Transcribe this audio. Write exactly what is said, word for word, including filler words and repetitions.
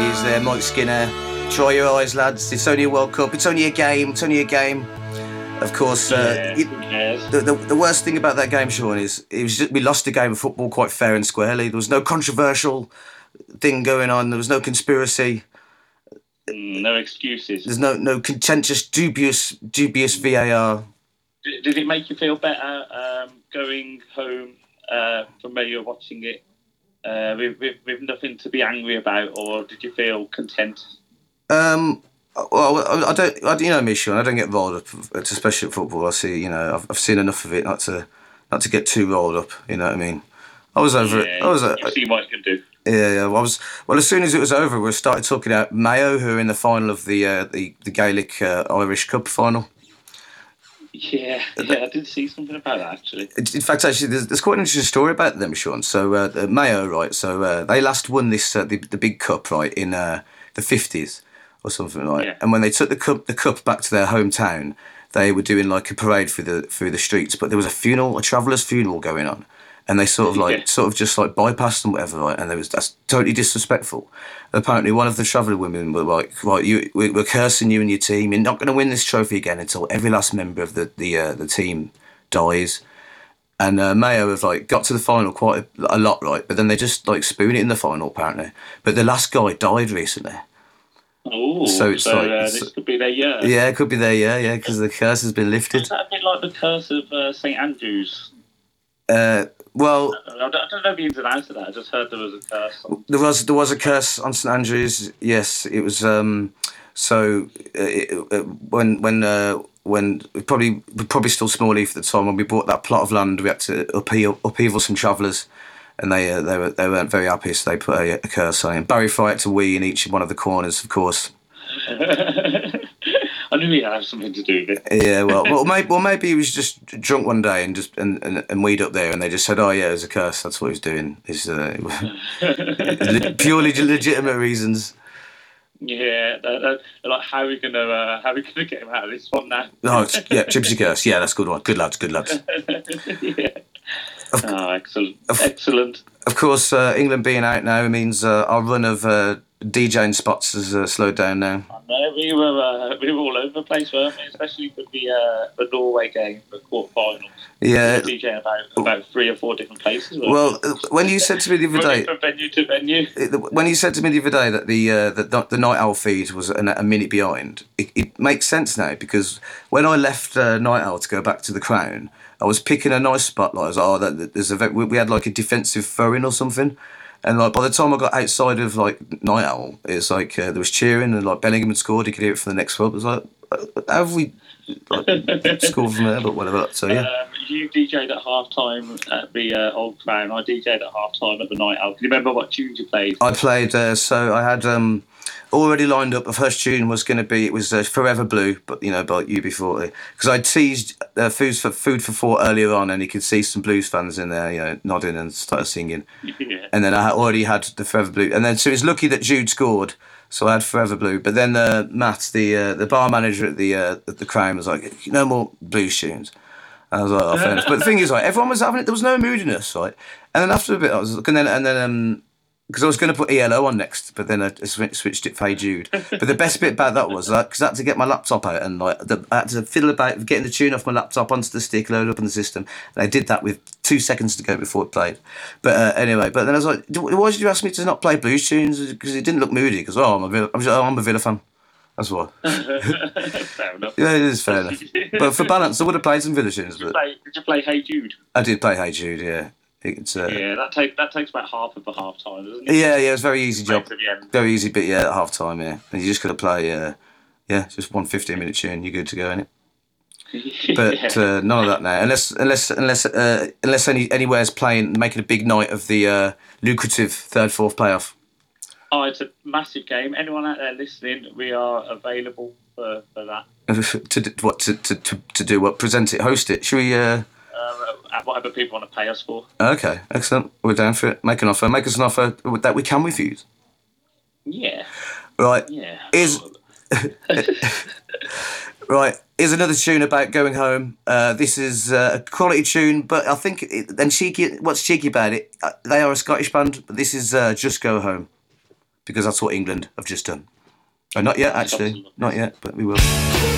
Davies there, Mike Skinner. Dry your eyes, lads. It's only a World Cup. It's only a game. It's only a game. Of course, uh, yeah, it, the, the the worst thing about that game, Sean, is it was just, we lost a game of football quite fair and squarely. There was no controversial thing going on. There was no conspiracy. Mm, no excuses. There's no no contentious, dubious, dubious V A R. Did, did it make you feel better um, going home uh, from where you're watching it uh, with, with with nothing to be angry about, or did you feel content? Um. Well, I don't. I, you know me, Sean. I don't get rolled up, especially at football. I see. You know, I've, I've seen enough of it not to not to get too rolled up. You know what I mean? I was over yeah, it. I was. You've uh, seen what you can do. Yeah, yeah. I was. Well, as soon as it was over, we started talking about Mayo, who are in the final of the uh, the the Gaelic uh, Irish Cup final. Yeah, yeah, I did see something about that actually. In fact, actually, there's, there's quite an interesting story about them, Sean. So uh, Mayo, right? So uh, they last won this uh, the the big cup, right, in uh, the fifties or something like. Yeah. And when they took the cup the cup back to their hometown, they were doing like a parade through the through the streets. But there was a funeral, a traveller's funeral going on, and they sort of like yeah. sort of just like bypassed and whatever, right? And there was that's totally disrespectful. Apparently, one of the traveller women were like, "Right, you, we're cursing you and your team. You're not going to win this trophy again until every last member of the the uh, the team dies." And uh, Mayo have like got to the final quite a, a lot, right? But then they just like spoon it in the final, apparently. But the last guy died recently. Oh, so, it's so like, uh, it's, this could be their year. Yeah, it could be their year, yeah, because the curse has been lifted. Is that a bit like the curse of uh, Saint Andrews? Uh, well, I don't, I don't know the ins and outs of that. I just heard there was a curse. On... There was there was a curse on Saint Andrews. Yes, it was. Um, so uh, it, uh, when when uh, when we probably we probably still small leaf at the time when we bought that plot of land, we had to upheaval, upheaval some travellers, and they uh, they were they weren't very happy, so they put a, a curse on it. Barry Fry had to wee in each one of the corners, of course. I knew he'd have something to do with it. Yeah, well, well, maybe, well, maybe he was just drunk one day and just and, and, and weed up there, and they just said, "Oh yeah, it was a curse." That's what he was doing. It's uh, purely legitimate reasons. Yeah, they're, they're like, how are we gonna uh, how are we gonna get him out of this one now? Oh yeah, gypsy curse. Yeah, that's a good one. Good lads, good lads. yeah. Of, oh, excellent, of, excellent. Of course, uh, England being out now means uh, our run of uh, DJing spots has uh, slowed down now. I know, we were uh, we were all over the place, weren't we? Especially for the uh, the Norway game, the quarterfinals. Yeah, we were DJing about about three or four different places. Well, we? when you said to me the other day, from venue to venue, when you said to me the other day that the uh, the, the Night Owl feed was a, a minute behind, it, it makes sense now because when I left uh, Night Owl to go back to the Crown, I was picking a nice spot. Like I was like, oh, that, there's a we had like a defensive throw-in or something. And like by the time I got outside of like Night Owl, it's like uh, there was cheering and like Bellingham had scored. You could hear it from the next pub. It was like, how have we like, scored from there? But whatever. So yeah. Um, you DJ'd at half time at the uh, Old Crown. I DJ'd at half time at the Night Owl. Can you remember what tunes you played? I played. Uh, so I had um, already lined up. The first tune was going to be it was uh, Forever Blue, but you know by U B forty because I teased uh, food for food for thought earlier on, and you could see some blues fans in there, you know, nodding and started singing. Yeah. And then I already had the Forever Blue, and then so it was lucky that Jude scored, so I had Forever Blue. But then uh, Matt, the uh, the bar manager at the uh, at the Crown, was like, "No more blues tunes." And I was like, "Oh, fair enough." But the thing is, like, everyone was having it. There was no moodiness, right? And then after a bit, I was looking, and then and then um. Because I was going to put E L O on next, but then I switched it for Hey Jude. But the best bit about that was because like, I had to get my laptop out and like the, I had to fiddle about getting the tune off my laptop onto the stick, load up in the system. And I did that with two seconds to go before it played. But uh, anyway, but then I was like, why did you ask me to not play blues tunes? Because it didn't look moody. Because oh, I'm a Villa, I'm, just, oh, I'm a Villa fan. That's why. Fair enough. Yeah, it is fair enough. But for balance, I would have played some Villa tunes. Did you, but... play, did you play Hey Jude? I did play Hey Jude, yeah. It's, uh, yeah, that takes that takes about half of the half time, doesn't it? Yeah, yeah, it's a very easy job. To the end. Very easy bit, yeah, at half time, yeah. And you just got to play, uh, yeah, just one fifteen minute tune, you're good to go, innit? But yeah. uh, none of that now, unless unless unless uh, unless any anywhere's playing, making a big night of the uh, lucrative third, fourth playoff. Oh, it's a massive game. Anyone out there listening, we are available for, for that. to what to, to, to, to do what? Present it, host it. Should we? Uh... Uh, whatever people want to pay us for. Okay, excellent. We're down for it. Make an offer. Make us an offer that we can refuse. Yeah. Right. Yeah. Is right. Here's another tune about going home. Uh, this is uh, a quality tune, but I think it, and cheeky. What's cheeky about it? Uh, they are a Scottish band, but this is uh, Just Go Home. because that's what England have just done. Oh, not yet, actually. Not yet, but we will.